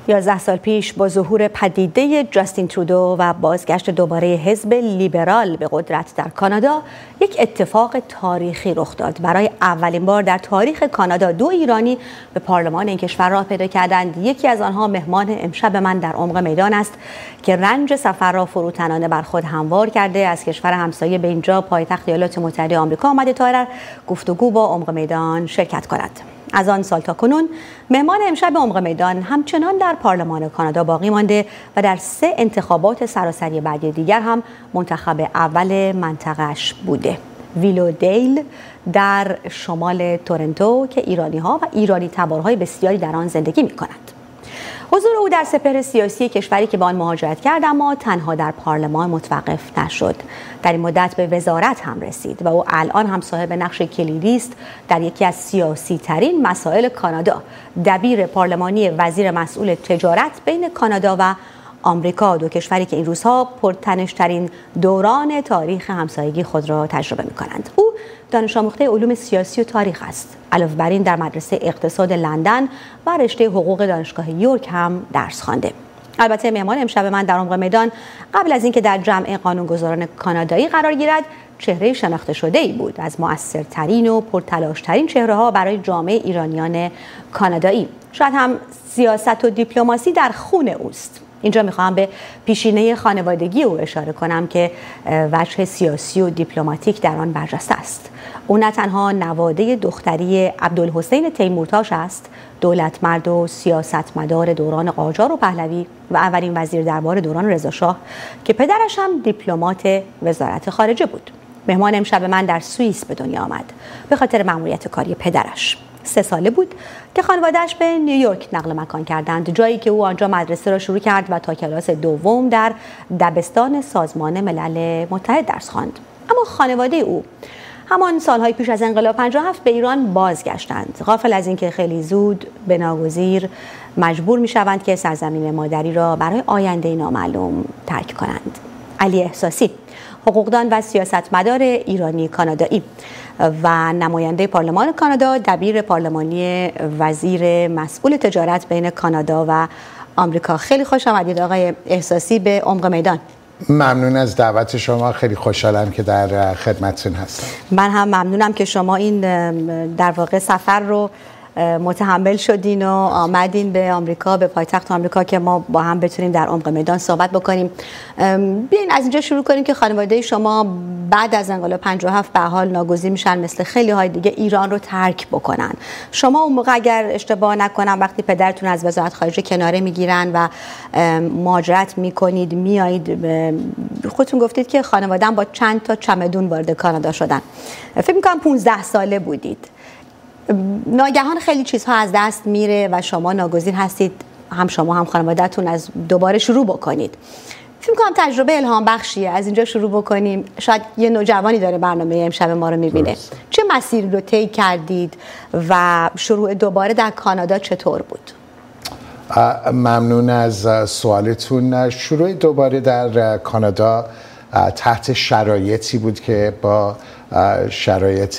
11 سال پیش با ظهور پدیده جاستین ترودو و بازگشت دوباره حزب لیبرال به قدرت در کانادا، یک اتفاق تاریخی رخ داد. برای اولین بار در تاریخ کانادا 2 ایرانی به پارلمان این کشور راه پیدا کردند. یکی از آنها مهمان امشب من در عمق میدان است که رنج سفر را فروتنانه بر خود هموار کرده. از کشور همسایه به اینجا پایتخت ایالات متحده آمریکا آمده تا در گفتگو با عمق میدان شرکت کند. از آن سال تا کنون مهمان امشب عمق میدان همچنان در پارلمان کانادا باقی مانده و در 3 انتخابات سراسری بعدی دیگر هم منتخب اول منطقه‌اش بوده. ویلو دیل در شمال تورنتو که ایرانی‌ها و ایرانی تبارهای بسیاری در آن زندگی می‌کنند. حضور او در سپهر سیاسی کشوری که به آن مهاجرت کرد اما تنها در پارلمان متوقف نشد. در این مدت به وزارت هم رسید و او الان هم صاحب نقش کلیدی است در یکی از سیاسی ترین مسائل کانادا. دبیر پارلمانی وزیر مسئول تجارت بین کانادا و آمریکا، 2 کشوری که این روزها پرتنش‌ترین دوران تاریخ همسایگی خود را تجربه می‌کنند. او دانش آموخته علوم سیاسی و تاریخ است. علاوه بر این در مدرسه اقتصاد لندن و رشته حقوق دانشگاه یورک هم درس خوانده. البته مهمان امشب من در عمق میدان قبل از اینکه در جمع قانونگذاران کانادایی قرار گیرد چهره شناخته شده‌ای بود، از مؤثرترین و پرتلاش‌ترین چهره‌ها برای جامعه ایرانیان کانادایی. شاید هم سیاست و دیپلماسی در خون اوست. اینجا میخواهم به پیشینه خانوادگی او اشاره کنم که وجه سیاسی و دیپلماتیک در آن برجسته است. او نه تنها نواده دختری عبدالحسین تیمورتاش است، دولتمرد و سیاستمدار دوران قاجار و پهلوی و اولین وزیر دربار دوران رضاشاه که پدرش هم دیپلمات وزارت خارجه بود. مهمان امشب من در سوئیس به دنیا آمد به خاطر مأموریت کاری پدرش. 3 ساله بود که خانواده‌اش به نیویورک نقل مکان کردند، جایی که او آنجا مدرسه را شروع کرد و تا کلاس دوم در دبستان سازمان ملل متحد درس خواند. اما خانواده او همان سالهای پیش از انقلاب 57 به ایران بازگشتند، غافل از اینکه خیلی زود به ناگزیر مجبور می‌شوند که سرزمین مادری را برای آینده نامعلوم ترک کنند. علی احساسی، حقوقدان و سیاستمدار ایرانی کانادایی و نماینده پارلمان کانادا، دبیر پارلمانی وزیر مسئول تجارت بین کانادا و آمریکا. خیلی خوش آمدید آقای احساسی به عمق میدان. ممنون از دعوت شما، خیلی خوشحالم که در خدمتتون هستم. من هم ممنونم که شما این در واقع سفر رو متحمل شدین و آمدین به آمریکا، به پایتخت آمریکا که ما با هم بتونیم در عمق میدان صحبت بکنیم. بیاین از اینجا شروع کنیم که خانواده شما بعد از انقلاب 57 به حال ناگزیر میشن مثل خیلی های دیگه ایران رو ترک بکنن. شما اون موقع اگر اشتباه نکنم وقتی پدرتون از وزارت خارجه کناره میگیرن و مهاجرت میکنید میایید، خودتون گفتید که خانواده‌ام با چند تا چمدون وارد کانادا شدن. فکر می‌کنم 15 ساله بودید. ناگهان خیلی چیزها از دست میره و شما ناگزیر هستید هم شما هم خانواده‌تون از دوباره شروع بکنید. فکر می‌کنم تجربه الهام بخشیه. از اینجا شروع بکنیم. شاید یه نوجوانی داره برنامه امشب ما رو می‌بینه. چه مسیری رو طی کردید و شروع دوباره در کانادا چطور بود؟ ممنون از سوالتون. شروع دوباره در کانادا تحت شرایطی بود که با شرایط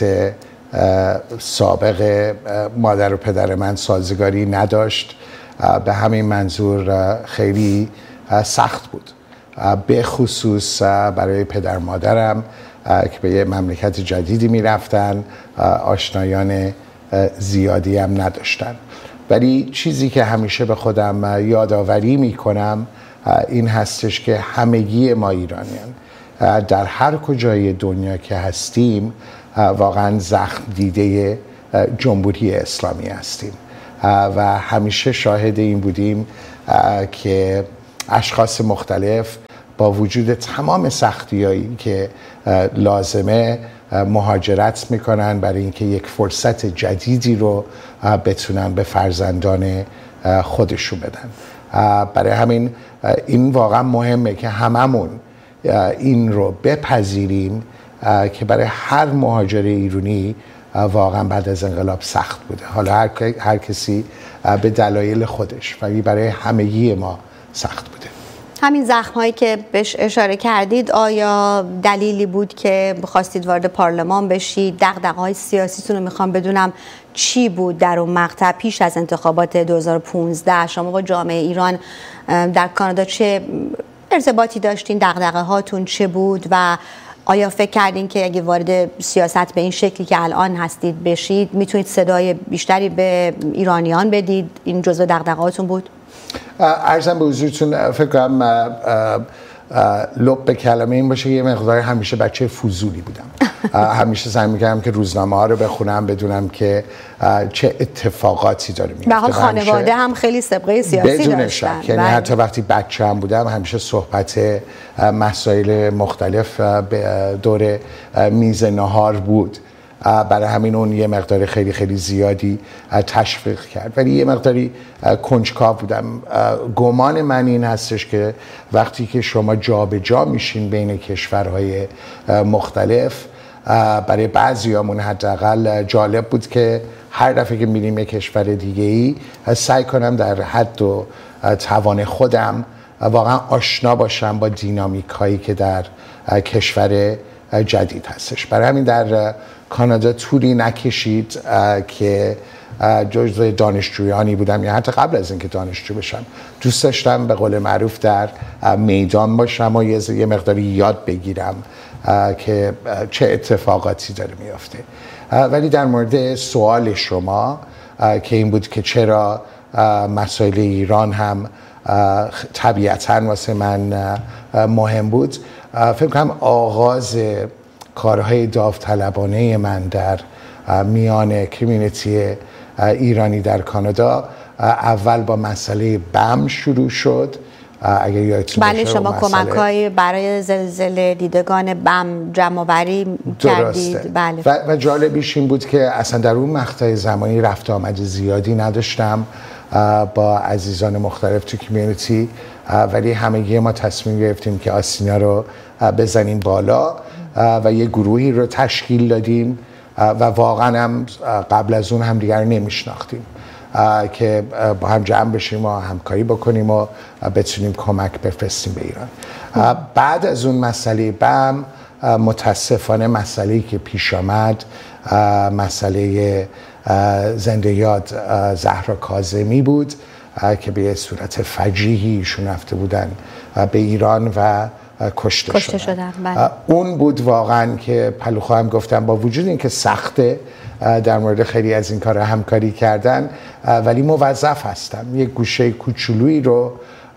سابق مادر و پدر من سازگاری نداشت. به همین منظور خیلی سخت بود، به خصوص برای پدر مادرم که به یه مملکت جدیدی می رفتن، آشنایان زیادی هم نداشتن. ولی چیزی که همیشه به خودم یادآوری می کنم این هستش که همگی ما ایرانیان در هر کجای دنیا که هستیم واقعا زخم دیده جمهوری اسلامی هستیم و همیشه شاهد این بودیم که اشخاص مختلف با وجود تمام سختی‌هایی که لازمه مهاجرت میکنن برای اینکه یک فرصت جدیدی رو بتونن به فرزندان خودشون بدن. برای همین این واقعا مهمه که هممون این رو بپذیریم که برای هر مهاجر ایرانی واقعا بعد از انقلاب سخت بوده. حالا هر کسی به دلایل خودش، ولی برای همگی ما سخت بوده. همین زخم‌هایی که بهش اشاره کردید آیا دلیلی بود که خواستید وارد پارلمان بشید؟ دغدغه‌های سیاسیتون رو میخوام بدونم چی بود در اون مقطع پیش از انتخابات 2015؟ شما با جامعه ایران در کانادا چه ارتباطی داشتین؟ دغدغه هاتون چه بود و آیا فکر کردین که اگه وارد سیاست به این شکلی که الان هستید بشید میتونید صدای بیشتری به ایرانیان بدید؟ این جزء دغدغه‌هاتون بود؟ عرضم به حضورتون فکر کنم لب به کلمه این باشه یه مقدار همیشه بچه فضولی بودم. همیشه سعی می‌کردم که روزنامه ها رو بخونم بدونم که چه اتفاقاتی داره میفته. به حال خانواده هم خیلی سابقه سیاسی بدون شک، یعنی حتی وقتی بچه هم بودم همیشه صحبت مسائل مختلف به دور میز نهار بود. برای همین اون یه مقدار خیلی خیلی زیادی تشویق کرد، ولی یه مقداری کنجکاو بودم. گمان من این هستش که وقتی که شما جابجا میشین بین کشورهای مختلف، برای بعضیامون حداقل جالب بود که هر دفعه که میریم یک کشور دیگه‌ای سعی کنم در حد و توان خودم واقعا آشنا باشم با دینامیک هایی که در کشور جدید هستش. برای همین در کانادا طولی نکشید که جزو دانشجویانی بودم، یا حتی قبل از اینکه دانشجو بشم دوست داشتم به قول معروف در میدان باشم و یه مقداری یاد بگیرم که چه اتفاقاتی داره میافته. ولی در مورد سوال شما که این بود که چرا مسائل ایران هم طبیعتاً واسه من مهم بود، فکر کنم آغاز کارهای داوطلبانه من در میان کمیونیتی ایرانی در کانادا اول با مسئله بم شروع شد. اگر یادتون باشه شما کمک‌هایی برای زلزله دیدگان بم جمع‌آوری کردید. بله. و جالبیش این بود که اصلا در اون مقطع زمانی رفت آمد زیادی نداشتم با عزیزان مختلف تو کمیونیتی، ولی همگی ما تصمیم گرفتیم که آستینا رو بزنیم بالا و یه گروهی رو تشکیل دادیم و واقعا هم قبل از اون هم دیگر نمیشناختیم که با هم جمع بشیم و همکاری بکنیم و بتونیم کمک بفرستیم به ایران. بعد از اون مسئله بم متاسفانه مسئله‌ای که پیش آمد مسئله زنده یاد زهرا کاظمی بود که به صورت فجیحی ایشون رفته بودن به ایران و کشته شدن. بله. اون بود واقعا که پلوخا هم گفتم با وجود اینکه سخته در مورد خیلی از این کارها همکاری کردن، ولی موظف هستم یک گوشه کوچولویی رو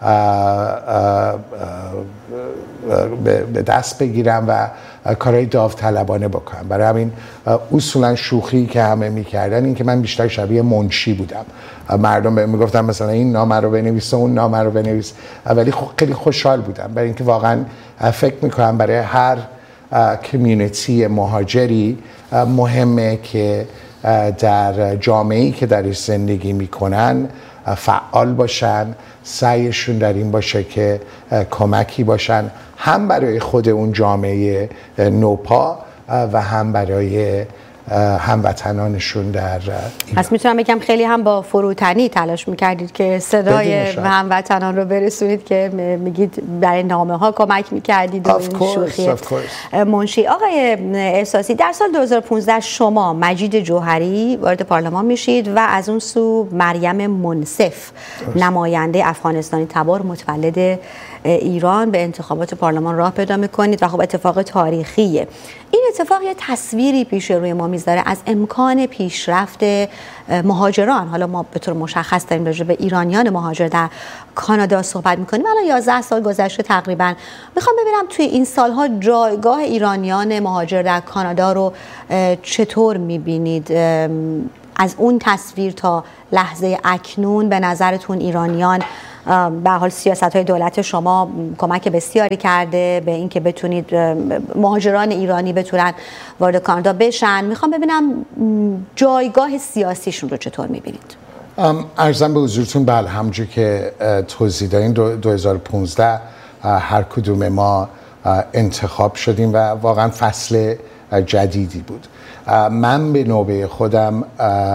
به دست بگیرم و کارهای داوطلبانه بکنم. برای همین اصولا شوخی که همه میکردن این که من بیشتر شبیه منشی بودم. مردم بهم میگفتن مثلا این نامه رو بنویس، اون نامه رو بنویس، ولی خیلی خوشحال بودم برای اینکه واقعا فکر میکنم برای هر کمیونیتی مهاجری مهمه که در جامعه‌ای که درش زندگی میکنن فعال باشن، سعیشون در این باشه که کمکی باشن، هم برای خود اون جامعه نوپا و هم برای هموطنانشون در ایران. پس میتونم بگم خیلی هم با فروتنی تلاش میکردید که صدای هموطنان رو برسونید که میگید برای نامه ها کمک میکردید و این شوخی منشی. آقای احساسی، در سال 2015 شما مجید جوهری وارد پارلمان میشید و از اون سو مریم منصف نماینده افغانستانی تبار متولد ایران به انتخابات پارلمان راه پیدا میکنید و خب اتفاق تاریخیه. این اتفاق یه تصویری پیش روی ما میذاره از امکان پیشرفت مهاجران. حالا ما به طور مشخص داریم راجع به ایرانیان مهاجر در کانادا صحبت میکنیم. الان 11 سال گذشته تقریبا. میخوام ببینم توی این سالها جایگاه ایرانیان مهاجر در کانادا رو چطور میبینید؟ از اون تصویر تا لحظه اکنون به نظرتون ایرانیان به حال سیاست‌های دولت شما کمک بسیاری کرده به اینکه بتونید مهاجران ایرانی بتونن وارد کانادا بشن. میخوام ببینم جایگاه سیاسیشون رو چطور میبینید؟ عرضم به حضورتون بله، همونجور که توضیح دادین 2015 هر کدوم ما انتخاب شدیم و واقعا فصل جدیدی بود. من به نوبه خودم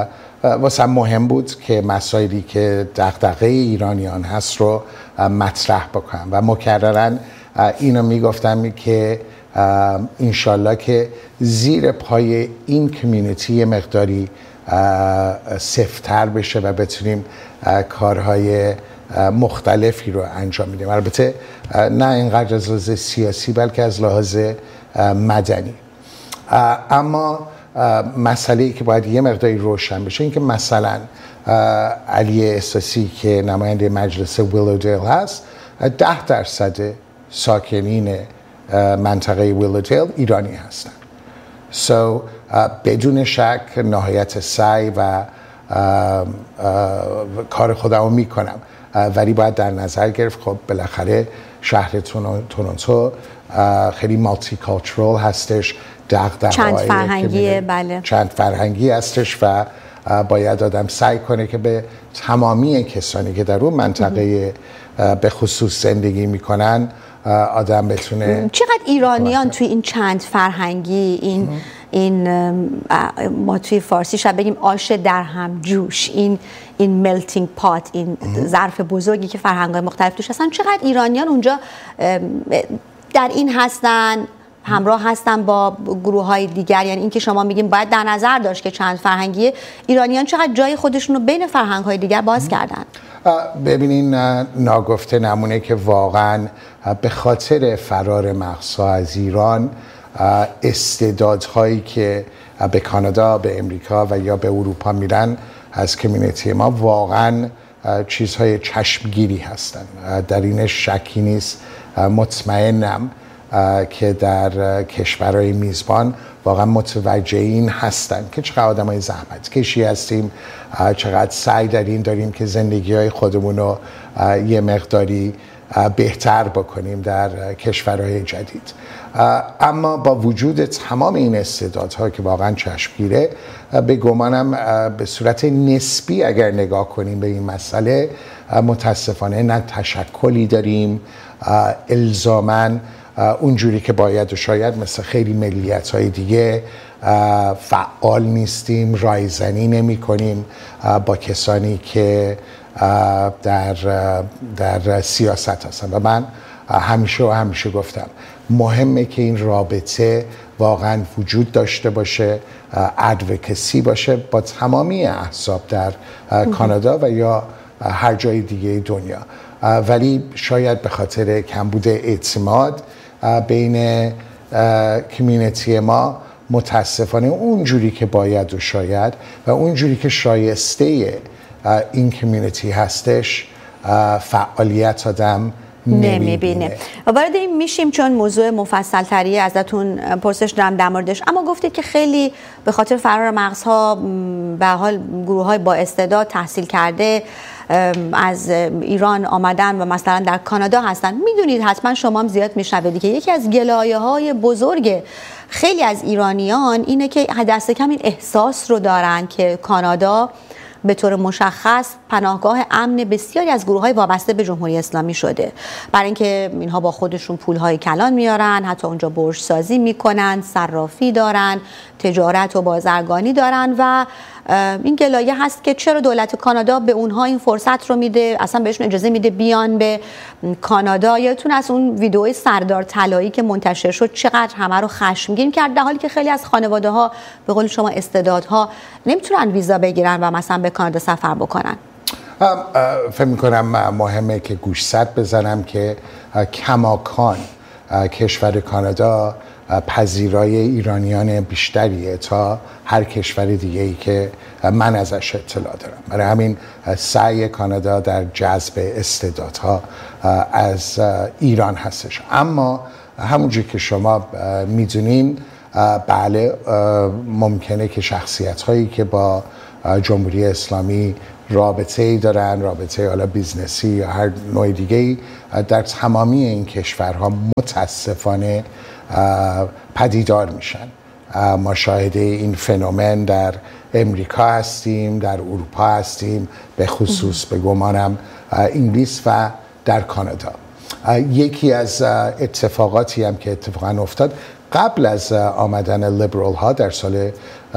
واسه مهم بود که مسائلی که دغدغه ایرانیان هست رو مطرح بکنم و مکرراً اینو میگفتم که انشالله که زیر پای این کمیونیتی مقداری سفت‌تر بشه و بتونیم کارهای مختلفی رو انجام میدیم. البته نه اینقدر از لحاظ سیاسی بلکه از لحاظ مدنی. اما مسئله‌ای که باید یه مقداری روشن بشه این که مثلا علی احساسی که نماینده مجلس ویلودیل هست 10% ساکنین منطقه ویلودیل ایرانی هستن. بدون شک نهایت سعی و کار خودمو میکنم، ولی باید در نظر گرفت خب بالاخره شهر تورنتو خیلی مالتی کالچورال هستش، چند فرهنگیه، بله چند فرهنگی هستش و باید آدم سعی کنه که به تمامی کسانی که در اون منطقه به خصوص زندگی میکنن آدم بتونه. چقدر ایرانیان توی این چند فرهنگی این ما توی فارسی شاید بگیم آش در هم جوش، این ملتینگ پات، این ظرف بزرگی که فرهنگ‌های مختلف توش هستن، چقدر ایرانیان اونجا در این هستن، همراه هستن با گروه‌های دیگر؟ یعنی این که شما میگیم باید در نظر داشت که چند فرهنگیه، ایرانیان چقدر جای خودشون رو بین فرهنگ‌های دیگر باز کردن؟ ببینین ناگفته نمونه که واقعا به خاطر فرار مغزها از ایران استعدادهایی که به کانادا، به امریکا و یا به اروپا میرن از کمیونیتی ما واقعا چیزهای چشمگیری هستن. در این شکی نیست. مطمئنم که در کشورهای میزبان واقعا متوجه این هستن که چقدر آدمای زحمت کشی هستیم، چقدر سعی داریم که زندگی‌های خودمون رو یه مقداری بهتر بکنیم در کشورهای جدید. اما با وجود تمام این استعدادها که واقعا چشمگیره، به گمانم به صورت نسبی اگر نگاه کنیم به این مسئله متاسفانه نه تشکلی داریم الزاماً اونجوری که باید و شاید مثل خیلی ملیت‌های دیگه فعال نیستیم، رایزنی نمی کنیم با کسانی که در سیاست هستن. و من همیشه گفتم مهمه که این رابطه واقعا وجود داشته باشه، ادوکسی باشه با تمامی احزاب در کانادا و یا هر جای دیگه دنیا. ولی شاید به خاطر کمبود اعتماد بین کمیونیتی ما متاسفانه اونجوری که باید و شاید و اونجوری که شایسته این کمیونیتی هستش فعالیت آدم نمیبینه. و وارد این میشیم چون موضوع مفصل تری ازتون پرسش دارم در موردش، اما گفتید که خیلی به خاطر فرار مغزها به حال گروه های با استعداد تحصیل کرده از ایران آمدن و مثلا در کانادا هستن. میدونید حتما شما هم زیاد میشنوید که یکی از گلایه‌های بزرگ خیلی از ایرانیان اینه که دست کم این احساس رو دارن که کانادا به طور مشخص پناهگاه امن بسیاری از گروه‌های وابسته به جمهوری اسلامی شده، برای اینکه اینها با خودشون پول‌های کلان میارن، حتی اونجا برج سازی میکنن، صرافی دارن، تجارت و بازرگانی دارن و این گلایه هست که چرا دولت کانادا به اونها این فرصت رو میده، اصلا بهشون اجازه میده بیان به کانادا. یادتون از اون ویدئوی سردار طلایی که منتشر شد چقدر همه رو خشمگین کرد، در حالی که خیلی از خانواده‌ها به قول شما استعدادها نمیتونن ویزا بگیرن و مثلا به کانادا سفر بکنن. فکر میکنم مهمه که گوشزد بزنم که کماکان کشور کانادا پذیرای ایرانیان بیشتریه تا هر کشور دیگه‌ای که من ازش اطلاع دارم. برای همین سعی کانادا در جذب استعدادها از ایران هستش. اما همونجوری که شما میدونین بله ممکنه که شخصیت‌هایی که با جمهوری اسلامی رابطه‌ای دارن، رابطه حالا بیزنسی یا هر نوع دیگه‌ای، در تمامی این کشورها متاسفانه پدیدار میشن. ما شاهد این فنومن در امریکا هستیم، در اروپا هستیم، به خصوص به گمانم انگلیس و در کانادا. یکی از اتفاقاتی هم که اتفاقا افتاد قبل از آمدن لیبرال ها در سال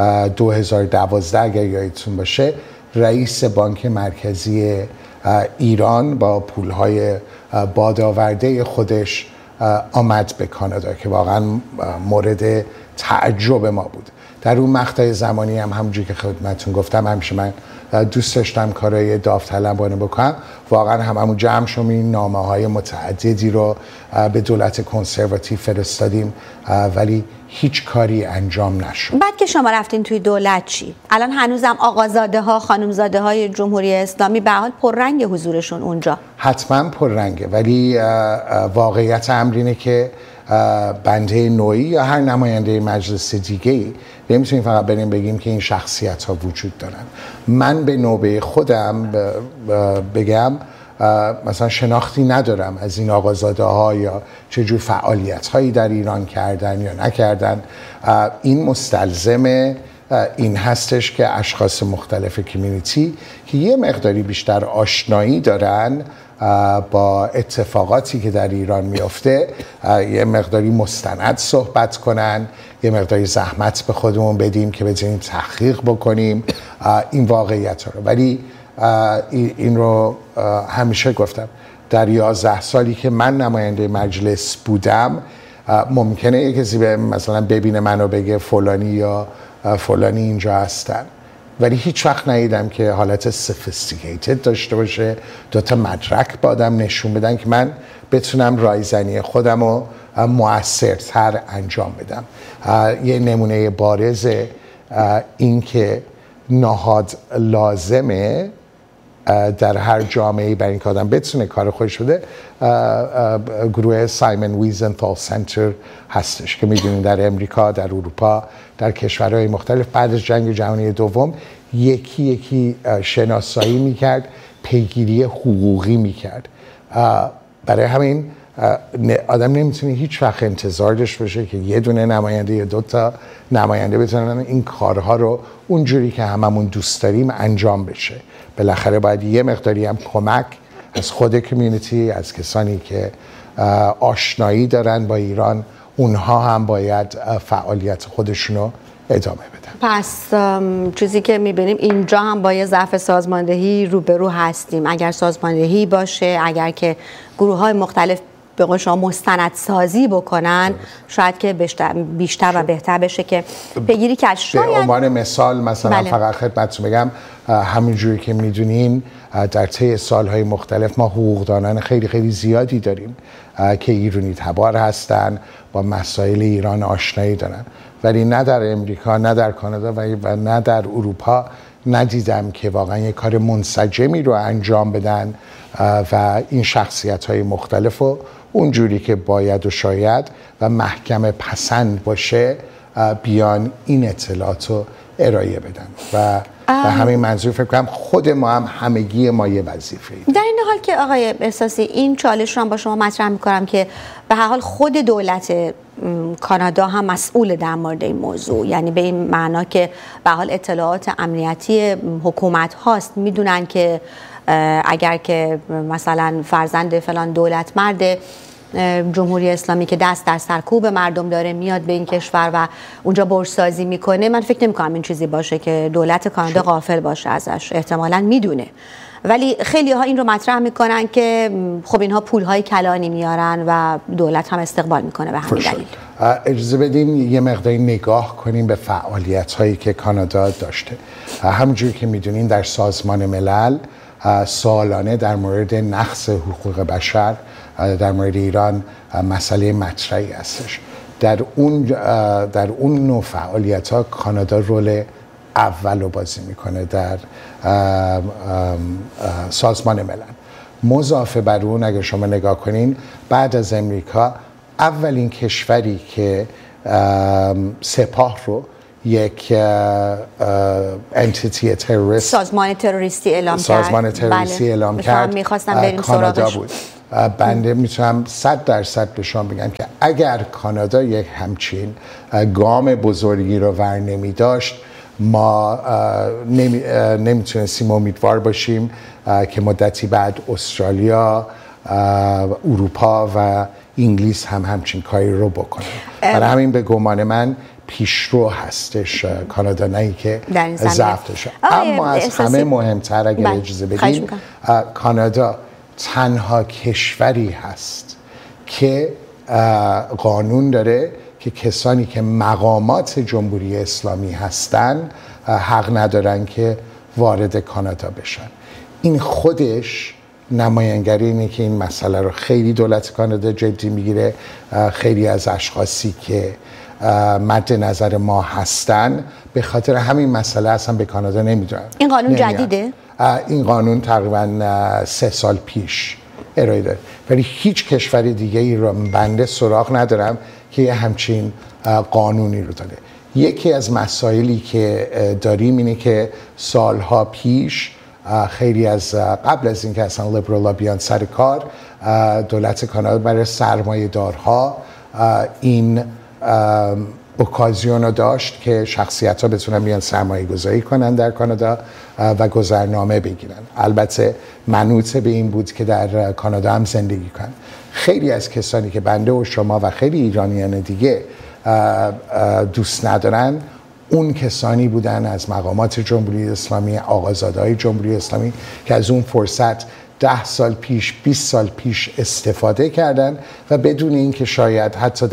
2012 اگر یادتون باشه رئیس بانک مرکزی ایران با پولهای بادآورده خودش آمد به کانادا که واقعا مورد تعجب ما بود. در اون مقطع زمانی هم همونجوری که خدمتتون گفتم همیشه من دوست داشتم کارهای داوطلبانه بکنم. واقعا همون جمع شدیم این نامه‌های متعددی رو به دولت کنسرواتیو فرستادیم ولی هیچ کاری انجام نشد. بعد که شما رفتین توی دولت چی؟ الان هنوزم آقازاده ها خانمزاده های جمهوری اسلامی به حال پررنگ حضورشون اونجا. حتما پررنگه ولی واقعیت امر اینه که بنده نوعی یا هر نماینده مجلس دیگه‌ای نمیتونیم فقط بریم بگیم که این شخصیت ها وجود دارن. من به نوبه خودم بگم مثلا شناختی ندارم از این آقازاده ها یا چجور فعالیت هایی در ایران کردن یا نکردن. این مستلزم این هستش که اشخاص مختلف کمیونیتی که یه مقداری بیشتر آشنایی دارن با اتفاقاتی که در ایران میفته یه مقداری مستند صحبت کنن، یه مقداری زحمت به خودمون بدیم که بتونیم تحقیق بکنیم این واقعیت رو. ولی این رو همیشه گفتم در 11 سالی که من نماینده مجلس بودم ممکنه یک کسی مثلا ببینه منو بگه فلانی یا فلانی اینجا هستن ولی هیچ وقت ندیدم که حالت سفیستیکیتد داشته باشه، دوتا مدرک با آدم نشون بدن که من بتونم رایزنی خودم رو مؤثرتر انجام بدم. یه نمونه بارز این که نهاد لازمه در هر جامعه‌ای برای اینکه آدم بتونه کار خودش بده گروه سایمن ویزنتال سنتر هستش که میدونید در امریکا، در اروپا، در کشورهای مختلف بعد از جنگ جهانی دوم یکی یکی شناسایی میکرد، پیگیری حقوقی میکرد. برای همین آدم نمیتونه هیچ وقت انتظار داشته باشه که یه دونه نماینده یا دوتا نماینده بتونن این کارها رو اونجوری که هممون دوست داریم انجام بشه. بالاخره باید یه مقداری هم کمک از خود کمیونیتی، از کسانی که آشنایی دارن با ایران، اونها هم باید فعالیت خودشونو ادامه بدن. پس چیزی که میبینیم اینجا هم با یه ضعف سازماندهی روبرو هستیم. اگر سازماندهی باشه، اگر که گروه های مختلف به قول شما مستندسازی بکنن شاید که بیشتر و بهتر بشه که پیگیری کرد. به عنوان مثال مثلا فقط خدمتتون بگم همینجوری که میدونین در طی سالهای مختلف ما حقوقدانان خیلی خیلی زیادی داریم که ایرانی تبار هستن، با مسائل ایران آشنایی دارن ولی نه در امریکا، نه در کانادا و نه در اروپا ندیدم که واقعا یک کار منسجمی رو انجام بدن و این شخصیت‌های مختلف رو اونجوری که باید و شاید و محکم پسند باشه بیان این اطلاعات رو ارائه بدن و به همین منظور فکر کنم خود ما هم همگی ما یه وظیفه ایم. در این حال که آقای احساسی این چالش رو هم با شما مطرح می‌کنم که به هر حال خود دولت کانادا هم مسئول در مورد این موضوع، یعنی به این معنا که به حال اطلاعات امنیتی حکومت هاست، میدونن که اگر که مثلا فرزند فلان دولت مرد جمهوری اسلامی که دست در سرکوب مردم داره میاد به این کشور و اونجا برسازی میکنه، من فکر نمی‌کنم این چیزی باشه که دولت کانادا غافل باشه ازش، احتمالاً میدونه. ولی خیلی ها این رو مطرح میکنن که خب اینها پولهای کلانی میارن و دولت هم استقبال میکنه به همین دلیل. اجازه بدیم یه مقداری نگاه کنیم به فعالیت هایی که کانادا داشته. همونجوری که میدونین در سازمان ملل سالانه در مورد نقض حقوق بشر در مورد ایران مسئله مطرحی هستش. در اون نوع فعالیت ها کانادا رول اول رو بازی میکنه در سازمان ملل. مضافه بر اون اگر شما نگاه کنین بعد از امریکا اولین کشوری که سپاه رو یک انتیتی تروریست، سازمان تروریستی اعلام کرد میخواستم بریم کانادا بود. بنده میتونم 100% به شما بگم که اگر کانادا یک همچین گام بزرگی رو ور نمی داشت ما نمیتونستیم امیدوار باشیم که مدتی بعد استرالیا اروپا و انگلیس هم همچین کاری رو بکنن. برای همین به گمان من پیشرو هستش کانادا، نه که ضعف داشته. اما از همه مهمتر اگر اجازه بدین، کانادا تنها کشوری هست که قانون داره که کسانی که مقامات جمهوری اسلامی هستن حق ندارن که وارد کانادا بشن. این خودش نمایانگری اینه که این مسئله رو خیلی دولت کانادا جدی میگیره. خیلی از اشخاصی که مد نظر ما هستن به خاطر همین مسئله اصلا به کانادا نمیدونن. این قانون جدیده؟ این قانون تقریبا 3 سال پیش ارائه داد، ولی هیچ کشور دیگه ای رو بنده سراغ ندارم که یه همچین قانونی رو داره. یکی از مسائلی که داریم اینه که سالها پیش خیلی از قبل از اینکه اصلا لیبرالا بیان سر کار، دولت کانادا برای سرمایه دارها این اوکازیون رو داشت که شخصیت ها بتونن بیان سرمایه گذاری کنن در کانادا و گذرنامه بگیرن. البته منوط به این بود که در کانادا هم زندگی کنن. خیلی از کسانی که بنده و شما و خیلی ایرانیان دیگه دوست ندارن، اون کسانی بودن از مقامات جمهوری اسلامی، آقازاده‌های جمهوری اسلامی که از اون فرصت 10 سال پیش 20 سال پیش استفاده کردن و بدون اینکه شاید حتی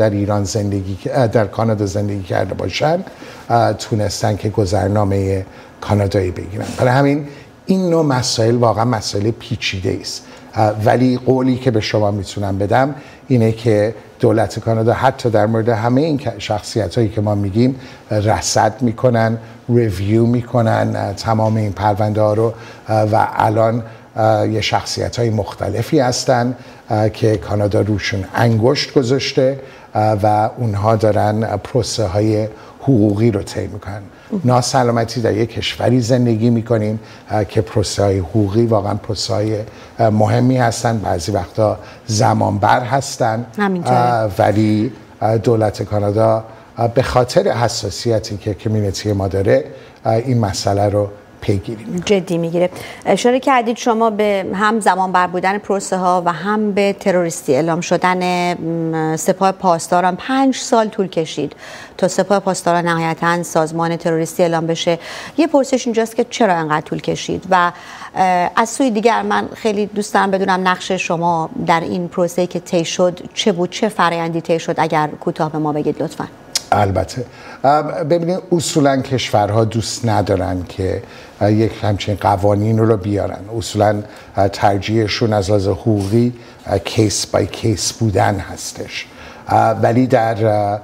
در کانادا زندگی کرده باشن تونستن که گذرنامه کانادایی بگیرن. برای همین این نوع مسائل واقعا مسائل پیچیده است، ولی قولی که به شما میتونم بدم اینه که دولت کانادا حتی در مورد همه این شخصیت هایی که ما میگیم رصد میکنن، ریویو میکنن تمام این پرونده ها رو و الان یه شخصیت های مختلفی هستن که کانادا روشون انگشت گذاشته و اونها دارن پروسه های حقوقی رو طی میکنن. ناسلامتی در یک کشوری زندگی میکنیم که پروسه های حقوقی واقعا پروسه های مهمی هستن، بعضی وقتا زمانبر هستن، ولی دولت کانادا به خاطر حساسیتی که کمیونیتی ما داره این مسئله رو پیگیری جدی میگیره. اشاره کردید شما به هم زمان بر بودن پروسه ها و هم به تروریستی اعلام شدن سپاه پاسداران. 5 سال طول کشید تا سپاه پاسداران نهایتاً سازمان تروریستی اعلام بشه. یه پرسش اینجاست که چرا انقدر طول کشید و از سوی دیگر من خیلی دوست دارم بدونم نقش شما در این پروسه که طی شد چه بود، چه فرآیندی طی شد، اگر کوتاه به ما بگید لطفاً. البته ببینید اصولا کشورها دوست ندارن که یک همچین قوانین رو بیارن. اصولا ترجیحشون از لحاظ حقوقی کیس بای کیس بودن هستش. ولی در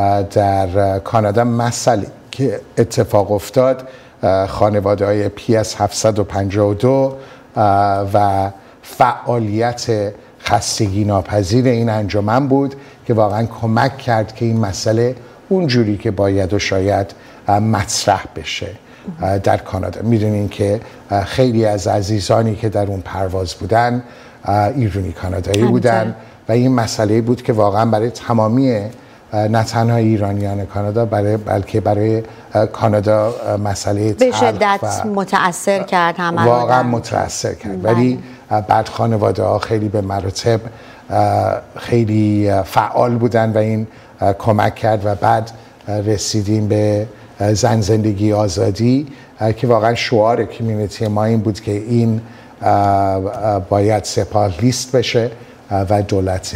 کانادا مسئله که اتفاق افتاد خانواده های PS 752 و فعالیت خستگی ناپذیر این انجمن بود که واقعا کمک کرد که این مسئله اونجوری که باید و شاید مطرح بشه در کانادا. میدونین که خیلی از عزیزانی که در اون پرواز بودن ایرانی کانادایی بودن و این مسئله بود که واقعا برای تمامی نه تنها ایرانیان کانادا بلکه برای کانادا مسئله به شدت متأثر کرد، همه واقعا متأثر کرد. ولی بعد خانواده ها خیلی به مراتب خیلی فعال بودن و این کمک کرد و بعد رسیدیم به زن زندگی آزادی که واقعا شعار کمیونیتی ما این بود که این باید سپاه لیست بشه و دولت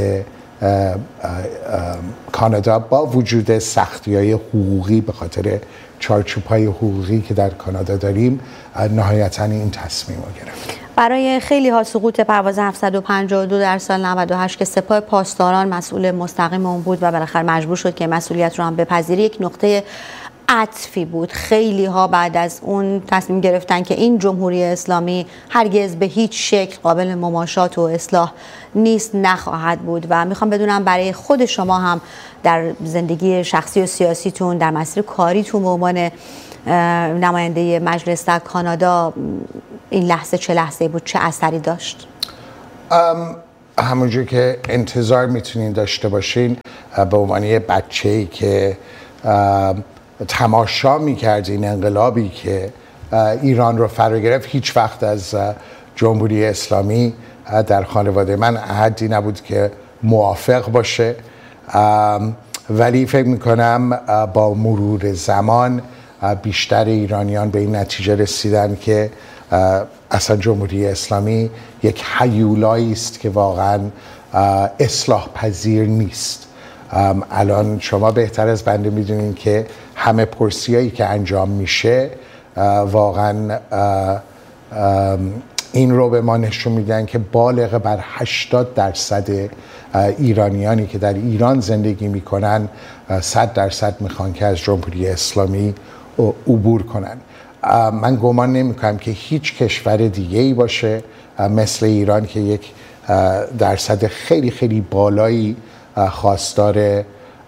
کانادا با وجود سختی‌های حقوقی به خاطر چارچوب‌های حقوقی که در کانادا داریم نهایتاً این تصمیم رو گرفت. برای خیلی ها سقوط پرواز 752 در سال 98 که سپاه پاسداران مسئول مستقیم اون بود و بالاخره مجبور شد که مسئولیت رو هم بپذیره، یک نقطه عطفی بود. خیلی ها بعد از اون تصمیم گرفتن که این جمهوری اسلامی هرگز به هیچ شکل قابل مماشات و اصلاح نیست، نخواهد بود. و میخوام بدونم برای خود شما هم در زندگی شخصی و سیاسیتون، در مسیر کاریتون به عنوان نماینده مجلس در کانادا این لحظه چه لحظه بود، چه اثری داشت؟ همونجور که انتظار میتونین داشته باشین به عنوان یه بچه‌ای که تماشا میکرد این انقلابی که ایران رو فرا گرفت، هیچ وقت از جمهوری اسلامی در خانواده من احدی نبود که موافق باشه، ولی فکر میکنم با مرور زمان بیشتر ایرانیان به این نتیجه رسیدن که اصلا جمهوری اسلامی یک هیولایی است که واقعا اصلاح پذیر نیست. الان شما بهتر از بنده میدونین که همه پرسیایی که انجام میشه واقعا این رو به ما نشون میدن که بالغ بر 80% ایرانیانی که در ایران زندگی میکنن 100% میخوان که از جمهوری اسلامی عبور کنن. من گمان نمیکنم که هیچ کشور دیگه‌ای باشه مثل ایران که یک درصد خیلی خیلی بالایی خواستار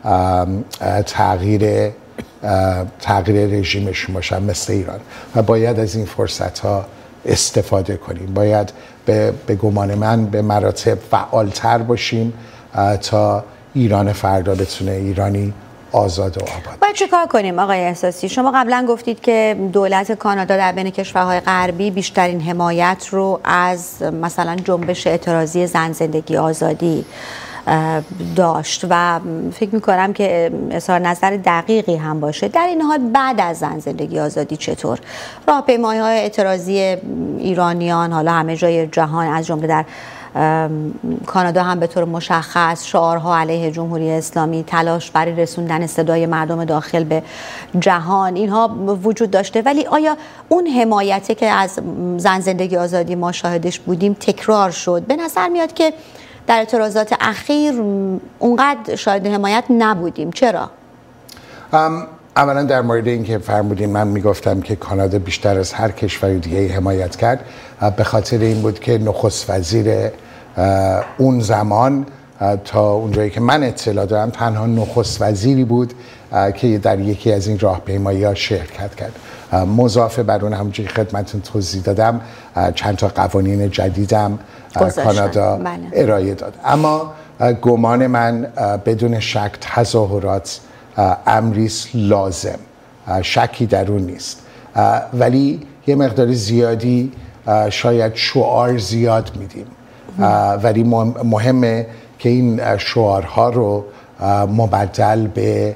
تغییر رژیمشون باشن مثل ایران و باید از این فرصت ها استفاده کنیم. باید به گمان من به مراتب فعالتر باشیم تا ایران فردا بتونه ایرانی آزاد و آباد. باید چه کار کنیم آقای احساسی؟ شما قبلا گفتید که دولت کانادا در بین کشورهای غربی بیشترین حمایت رو از مثلا جنبش اعتراضی زن زندگی آزادی داشت و فکر میکنم که اظهار نظر دقیقی هم باشه. در این حال بعد از زن زندگی آزادی چطور؟ راهپیمایی‌های اعتراضی ایرانیان حالا همه جای جهان از جمله در کانادا هم به طور مشخص شعارها علیه جمهوری اسلامی، تلاش برای رسوندن صدای مردم داخل به جهان، اینها وجود داشته، ولی آیا اون حمایتی که از زن زندگی آزادی ما شاهدش بودیم تکرار شد؟ به نظر میاد که در اعتراضات اخیر اونقدر شاهد حمایت نبودیم. چرا؟ اولا در مورد این که فرمودین من میگفتم که کانادا بیشتر از هر کشور دیگه حمایت کرد، به خاطر این بود که نخست وزیر اون زمان تا اونجایی که من اطلاع دارم تنها نخست وزیری بود که در یکی از این راهپیمایی‌ها شرکت کرد. مضافه بر اون همونجوری خدمتتون توضیح دادم چند تا قوانین جدیدم کانادا ارائه داد. اما گمان من بدون شک تظاهرات امریست لازم، شکی در اون نیست، ولی یه مقدار زیادی شاید شعار زیاد میدیم، ولی مهمه که این شعارها رو مبدل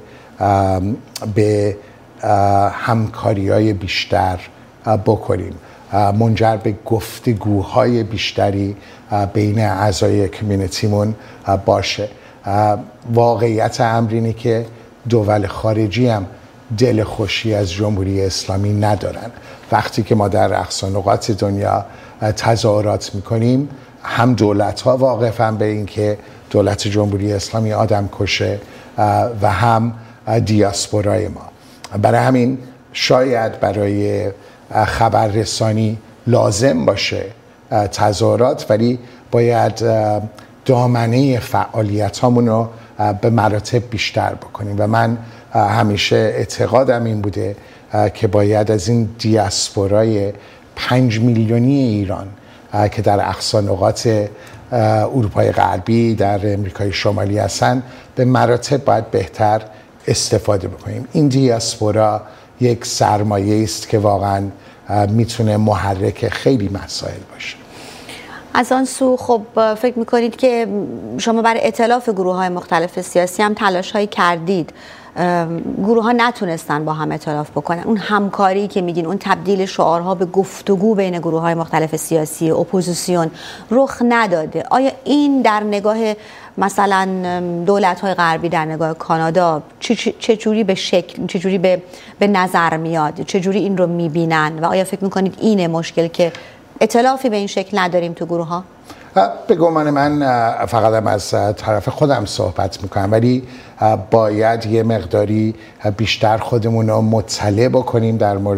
به همکاری‌های بیشتر بکنیم، منجر به گفتگوهای بیشتری بین اعضای کمیونیتیمون باشه. واقعیت امر اینه که دول خارجی هم دل خوشی از جمهوری اسلامی ندارن. وقتی که ما در اقصا نقاط دنیا تظاهرات میکنیم، هم دولت ها واقفن به این که دولت جمهوری اسلامی آدم کشه و هم دیاسپورای ما. برای همین شاید برای خبررسانی لازم باشه تظاهرات، ولی باید دامنه فعالیت هامون رو به مراتب بیشتر بکنیم و من همیشه اعتقادم این بوده که باید از این دیاسپورای 5 میلیونی ایران که در اقصا نقاط اروپای غربی در امریکای شمالی هستن به مراتب باید بهتر استفاده بکنیم. این دیاسپورا یک سرمایه است که واقعا میتونه محرک خیلی مسائل باشه. از آن سو خب فکر میکنید که شما برای ائتلاف گروه‌های مختلف سیاسی هم تلاش‌هایی کردید، گروه‌ها نتونستن با هم ائتلاف بکنن، اون همکاری که میگین، اون تبدیل شعارها به گفتگو بین گروه‌های مختلف سیاسی اپوزیسیون رخ نداده. آیا این در نگاه مثلا دولت‌های غربی، در نگاه کانادا چجوری به شکل، چجوری به نظر میاد، چجوری این رو میبینن و آیا فکر میکنید اینه مشکل که ائتلافی به این شکل نداریم تو گروه ها؟ به گمان من فقط هم از طرف خودم صحبت میکنم، ولی باید یه مقداری بیشتر خودمون رو مطلع بکنیم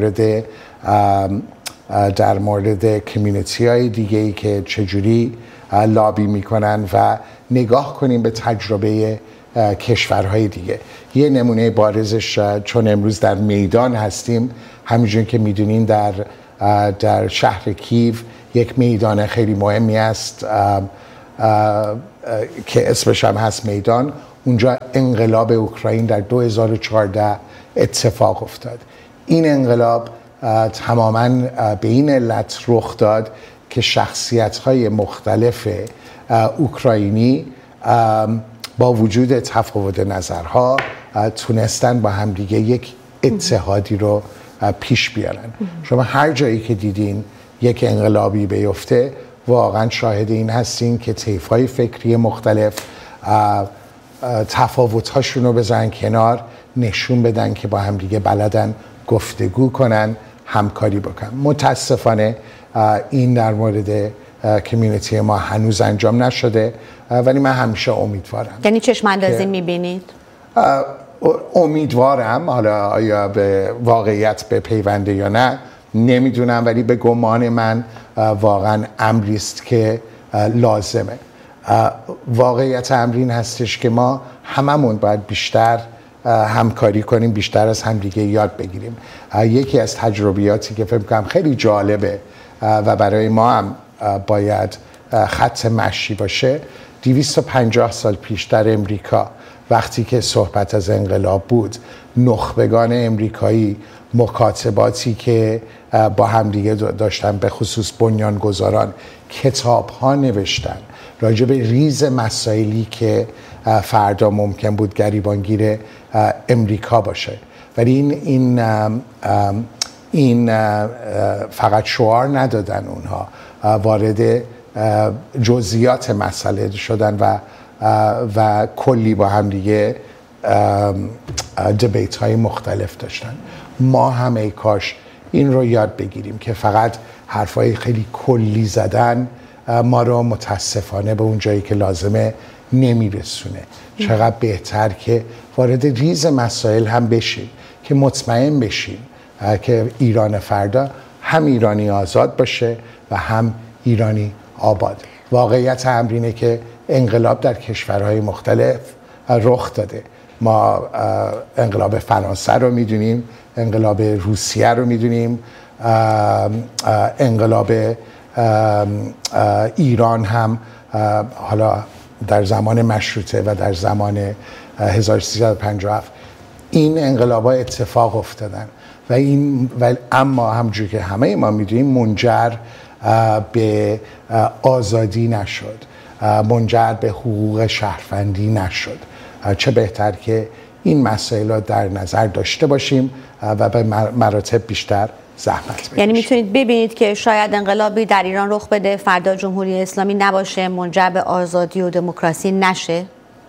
در مورد کمیونیتی های دیگه ای که چجوری لابی میکنن و نگاه کنیم به تجربه کشورهای دیگه. یه نمونه بارزش چون امروز در میدان هستیم، همینجور که میدونین در شهر کیو یک میدان خیلی مهمی است که اسمش هم هست میدان. اونجا انقلاب اوکراین در 2014 اتفاق افتاد. این انقلاب تماما به این علت رخ داد که شخصیت‌های مختلف اوکراینی با وجود تفاوت نظرها تونستن با همدیگه یک اتحادی رو پیش بیارن. شما هر جایی که دیدین یک انقلابی بیفته واقعا شاهد این هستین که طیف‌های فکری مختلف تفاوت‌هاشون رو بذارن کنار، نشون بدن که با همدیگه بلدن گفتگو کنن، همکاری بکنن. متاسفانه این در مورد کمیونیتی ما هنوز انجام نشده، ولی من همیشه امیدوارم. یعنی چشم اندازی می‌بینید؟ امیدوارم، حالا آیا به واقعیت بپیونده یا نه نمیدونم، ولی به گمان من واقعا امری است که لازمه. واقعیت امر این هستش که ما هممون باید بیشتر همکاری کنیم، بیشتر از همدیگه یاد بگیریم. یکی از تجربیاتی که فکر کنم خیلی جالبه و برای ما هم باید خط مشی باشه، 250 سال پیش در امریکا وقتی که صحبت از انقلاب بود، نخبگان امریکایی مکاتباتی که با همدیگه داشتن، به خصوص بنیانگذاران، کتاب‌ها نوشتن راجع به ریز مسائلی که فردا ممکن بود گریبانگیر امریکا باشه. ولی این فقط شعار ندادن، اونها وارد جزئیات مسئله شدن و کلی با هم دیگه دیبیت های مختلف داشتن. ما هم ای کاش این رو یاد بگیریم که فقط حرفای خیلی کلی زدن ما رو متاسفانه به اون جایی که لازمه نمیرسونه. چقدر بهتر که وارد ریز مسائل هم بشیم، که مطمئن بشیم که ایران فردا هم ایرانی آزاد باشه و هم ایرانی آباد. واقعیت امر اینه که انقلاب در کشورهای مختلف رخ داده. ما انقلاب فرانسه رو میدونیم، انقلاب روسیه رو میدونیم، انقلاب ایران هم حالا در زمان مشروطه و در زمان 1357 این انقلاب‌ها اتفاق افتادن و اما همونجور که همه ما میدونیم منجر به آزادی نشد، منجر به حقوق شهروندی نشد. چه بهتر که این مسائل رو در نظر داشته باشیم و به مراتب بیشتر زحمت بکشیم. یعنی میتونید ببینید که شاید انقلابی در ایران رخ بده، فردا جمهوری اسلامی نباشه، منجر به آزادی و دموکراسی نشه؟